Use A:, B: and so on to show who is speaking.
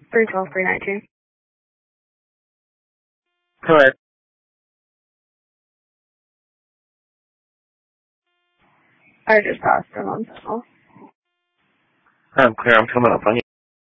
A: 312-319.
B: Correct.
A: I just passed them on Sentinel.
B: I'm clear. I'm coming up on you.